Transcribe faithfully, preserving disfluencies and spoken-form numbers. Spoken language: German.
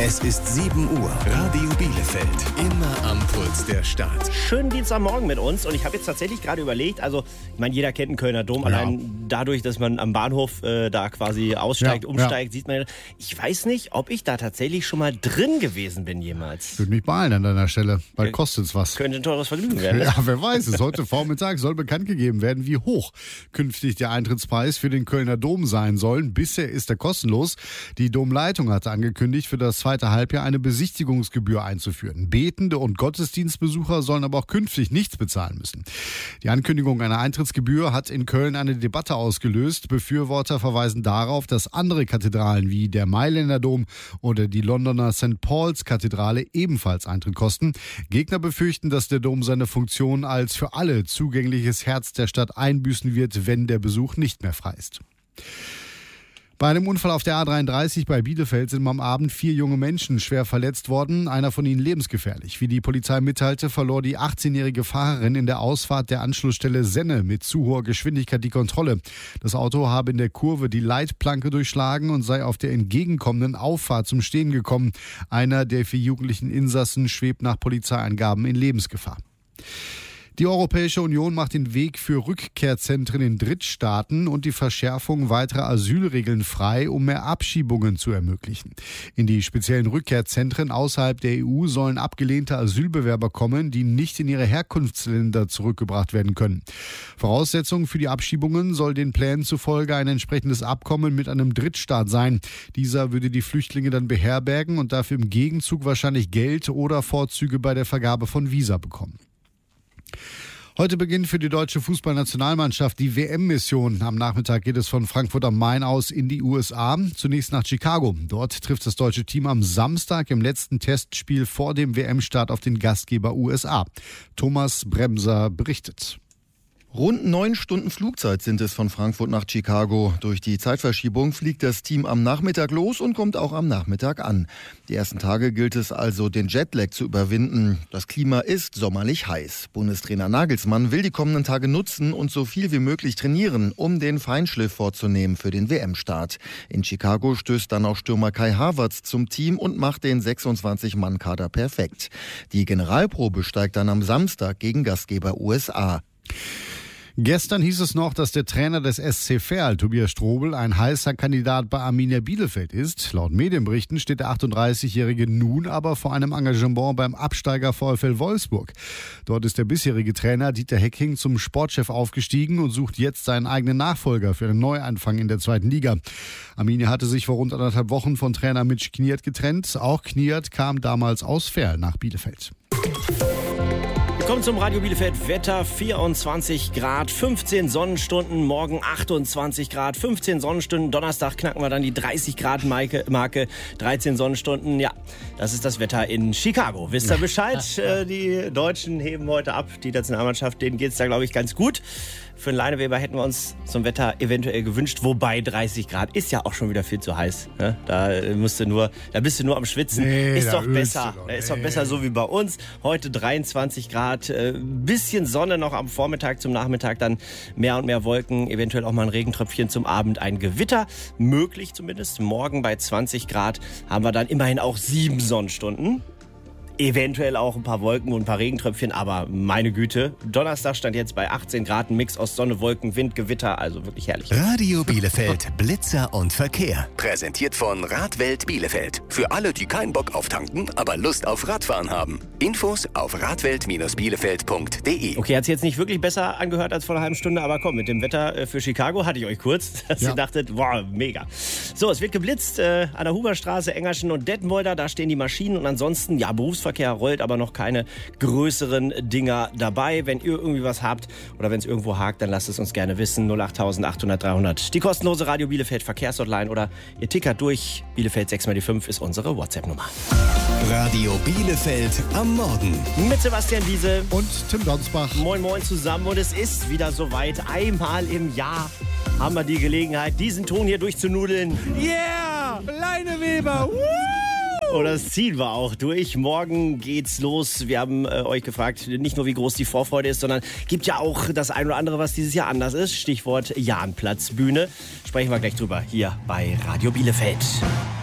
Es ist sieben Uhr. Radio Bielefeld. Immer am Puls der Stadt. Schönen Dienstagmorgen mit uns. Und ich habe jetzt tatsächlich gerade überlegt, also ich meine, jeder kennt den Kölner Dom. Ja. Allein dadurch, dass man am Bahnhof äh, da quasi aussteigt, ja, umsteigt, ja. sieht man. Ich weiß nicht, ob ich da tatsächlich schon mal drin gewesen bin jemals. Würde mich beeilen an deiner Stelle, weil kostet es was. Könnte ein teures Vergnügen werden. Ja, wer weiß es. Heute Vormittag soll bekannt gegeben werden, wie hoch künftig der Eintrittspreis für den Kölner Dom sein soll. Bisher ist er kostenlos. Die Domleitung hatte angekündigt, für das zweite Halbjahr eine Besichtigungsgebühr einzuführen. Betende und Gottesdienstbesucher sollen aber auch künftig nichts bezahlen müssen. Die Ankündigung einer Eintrittsgebühr hat in Köln eine Debatte ausgelöst. Befürworter verweisen darauf, dass andere Kathedralen wie der Mailänder Dom oder die Londoner Sankt Paul's Kathedrale ebenfalls Eintritt kosten. Gegner befürchten, dass der Dom seine Funktion als für alle zugängliches Herz der Stadt einbüßen wird, wenn der Besuch nicht mehr frei ist. Bei einem Unfall auf der A dreiunddreißig bei Bielefeld sind am Abend vier junge Menschen schwer verletzt worden, einer von ihnen lebensgefährlich. Wie die Polizei mitteilte, verlor die achtzehnjährige Fahrerin in der Ausfahrt der Anschlussstelle Senne mit zu hoher Geschwindigkeit die Kontrolle. Das Auto habe in der Kurve die Leitplanke durchschlagen und sei auf der entgegenkommenden Auffahrt zum Stehen gekommen. Einer der vier jugendlichen Insassen schwebt nach Polizeiangaben in Lebensgefahr. Die Europäische Union macht den Weg für Rückkehrzentren in Drittstaaten und die Verschärfung weiterer Asylregeln frei, um mehr Abschiebungen zu ermöglichen. In die speziellen Rückkehrzentren außerhalb der E U sollen abgelehnte Asylbewerber kommen, die nicht in ihre Herkunftsländer zurückgebracht werden können. Voraussetzung für die Abschiebungen soll den Plänen zufolge ein entsprechendes Abkommen mit einem Drittstaat sein. Dieser würde die Flüchtlinge dann beherbergen und dafür im Gegenzug wahrscheinlich Geld oder Vorzüge bei der Vergabe von Visa bekommen. Heute beginnt für die deutsche Fußballnationalmannschaft die W M-Mission. Am Nachmittag geht es von Frankfurt am Main aus in die U S A, zunächst nach Chicago. Dort trifft das deutsche Team am Samstag im letzten Testspiel vor dem W M-Start auf den Gastgeber U S A. Thomas Bremser berichtet. Rund neun Stunden Flugzeit sind es von Frankfurt nach Chicago. Durch die Zeitverschiebung fliegt das Team am Nachmittag los und kommt auch am Nachmittag an. Die ersten Tage gilt es also, den Jetlag zu überwinden. Das Klima ist sommerlich heiß. Bundestrainer Nagelsmann will die kommenden Tage nutzen und so viel wie möglich trainieren, um den Feinschliff vorzunehmen für den W M-Start. In Chicago stößt dann auch Stürmer Kai Havertz zum Team und macht den sechsundzwanzig-Mann-Kader perfekt. Die Generalprobe steigt dann am Samstag gegen Gastgeber U S A. Gestern hieß es noch, dass der Trainer des S C Verl, Tobias Strobel, ein heißer Kandidat bei Arminia Bielefeld ist. Laut Medienberichten steht der achtunddreißigjährige nun aber vor einem Engagement beim Absteiger VfL Wolfsburg. Dort ist der bisherige Trainer Dieter Hecking zum Sportchef aufgestiegen und sucht jetzt seinen eigenen Nachfolger für einen Neuanfang in der zweiten Liga. Arminia hatte sich vor rund anderthalb Wochen von Trainer Mitch Kniert getrennt. Auch Kniert kam damals aus Verl nach Bielefeld. Kommt zum Radio Bielefeld Wetter, vierundzwanzig Grad, fünfzehn Sonnenstunden, morgen achtundzwanzig Grad, fünfzehn Sonnenstunden, Donnerstag knacken wir dann die dreißig Grad Marke, dreizehn Sonnenstunden, ja, das ist das Wetter in Chicago. Wisst ihr Bescheid? äh, die Deutschen heben heute ab, die Nationalmannschaft, denen geht's da, glaube ich, ganz gut. Für einen Leineweber hätten wir uns zum Wetter eventuell gewünscht, wobei dreißig Grad ist ja auch schon wieder viel zu heiß. Ne? Da musst du nur, da bist du nur am Schwitzen. Nee, ist doch besser. Doch, ist doch besser so wie bei uns. Heute dreiundzwanzig Grad, äh, bisschen Sonne noch am Vormittag, zum Nachmittag dann mehr und mehr Wolken, eventuell auch mal ein Regentröpfchen, zum Abend ein Gewitter, möglich zumindest. Morgen bei zwanzig Grad haben wir dann immerhin auch sieben Sonnenstunden. Eventuell auch ein paar Wolken und ein paar Regentröpfchen, aber meine Güte. Donnerstag stand jetzt bei achtzehn Grad, ein Mix aus Sonne, Wolken, Wind, Gewitter, also wirklich herrlich. Radio Bielefeld, Blitzer und Verkehr. Präsentiert von Radwelt Bielefeld. Für alle, die keinen Bock auf tanken, aber Lust auf Radfahren haben. Infos auf radwelt Bielefeld punkt de. Okay, hat sich jetzt nicht wirklich besser angehört als vor einer halben Stunde, aber komm, mit dem Wetter für Chicago hatte ich euch kurz, dass ja. ihr dachtet, wow, mega. So, es wird geblitzt äh, an der Huberstraße, Engerschen und Detmolder, da stehen die Maschinen und ansonsten, ja, Berufsverkehr rollt, aber noch keine größeren Dinger dabei. Wenn ihr irgendwie was habt oder wenn es irgendwo hakt, dann lasst es uns gerne wissen. null acht achthundert dreihundert. Die kostenlose Radio Bielefeld Verkehrshotline oder ihr tickert durch. Bielefeld sechs mal die fünf ist unsere WhatsApp-Nummer. Radio Bielefeld am Morgen. Mit Sebastian Wiese und Tim Donsbach. Moin Moin zusammen und es ist wieder soweit. Einmal im Jahr haben wir die Gelegenheit, diesen Ton hier durchzunudeln. Yeah! Leineweber! Woo! Und das ziehen wir auch durch. Morgen geht's los. Wir haben äh, euch gefragt, nicht nur wie groß die Vorfreude ist, sondern gibt ja auch das ein oder andere, was dieses Jahr anders ist. Stichwort Jahnplatzbühne. Sprechen wir gleich drüber hier bei Radio Bielefeld.